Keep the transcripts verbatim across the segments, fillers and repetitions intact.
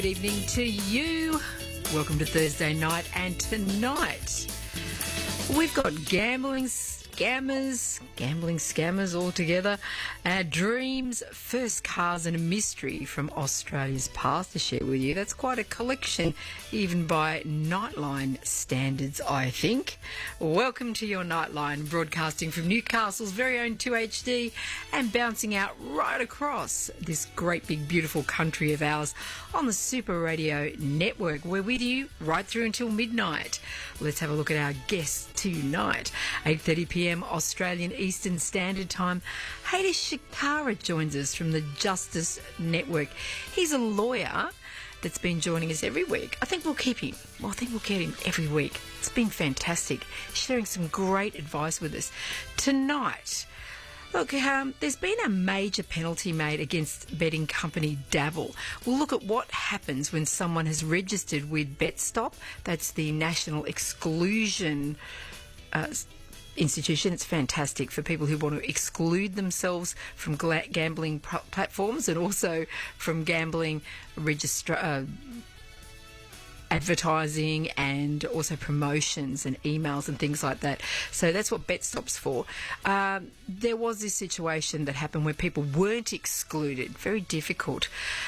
Good evening to you. Welcome to Thursday night, and tonight we've got gambling scammers, gambling scammers all together, our dreams, first cars and a mystery from Australia's past to share with you. That's quite a collection, even by Nightline standards, I think. Welcome to your Nightline, broadcasting from Newcastle's very own two H D and bouncing out right across this great big beautiful country of ours on the Super Radio Network. We're with you right through until midnight. Let's have a look at our guests tonight. eight thirty p m Australian Eastern Standard Time. Haider Shikara joins us from the Justice Network. He's a lawyer that's been joining us every week. I think we'll keep him. Well, I think we'll get him every week. It's been fantastic, sharing some great advice with us. Tonight, look, um, there's been a major penalty made against betting company Dabble. We'll look at what happens when someone has registered with BetStop. That's the National Exclusion uh, institution. It's fantastic for people who want to exclude themselves from gla- gambling pr- platforms and also from gambling registra- uh, advertising and also promotions and emails and things like that. So that's what BetStop's for. Um, there was this situation that happened where people weren't excluded. Very difficult.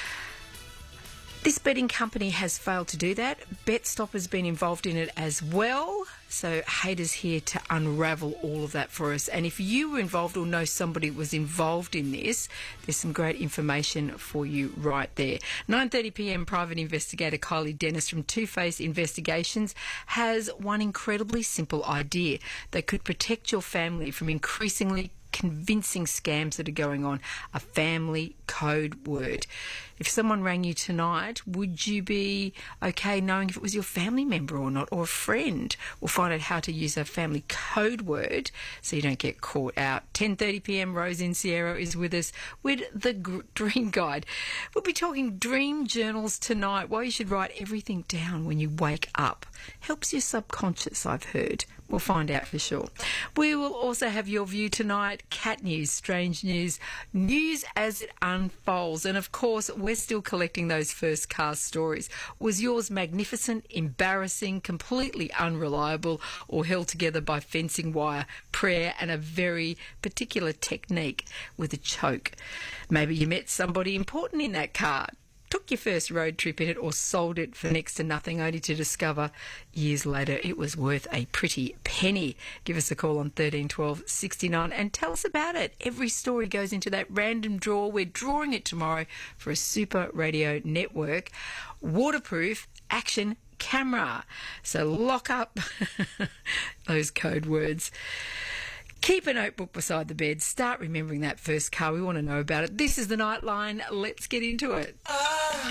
This betting company has failed to do that. BetStop has been involved in it as well. So Haider's here to unravel all of that for us. And if you were involved or know somebody who was involved in this, there's some great information for you right there. nine thirty p m, private investigator Kylie Dennis from Two Face Investigations has one incredibly simple idea that could protect your family from increasingly convincing scams that are going on. A family code word. If someone rang you tonight, would you be okay knowing if it was your family member or not, or a friend? We'll find out how to use a family code word so you don't get caught out. ten thirty p m, Rose in Sierra is with us with the G- Dream Guide. We'll be talking dream journals tonight, why you should write everything down when you wake up. Helps your subconscious, I've heard. We'll find out for sure. We will also have your view tonight, cat news, strange news, news as it unfolds. And of course, we're still collecting those first car stories. Was yours magnificent, embarrassing, completely unreliable, or held together by fencing wire, prayer, and a very particular technique with a choke? Maybe you met somebody important in that car, took your first road trip in it, or sold it for next to nothing, only to discover years later it was worth a pretty penny. Give us a call on thirteen twelve sixty-nine and tell us about it. Every story goes into that random draw. We're drawing it tomorrow for a Super Radio Network waterproof action camera. So lock up those code words. Keep a notebook beside the bed. Start remembering that first car. We want to know about it. This is the Nightline. Let's get into it.